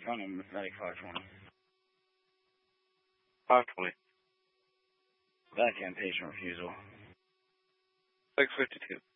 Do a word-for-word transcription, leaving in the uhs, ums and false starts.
front of Medic five twenty. five twenty. Back end patient refusal. six fifty-two.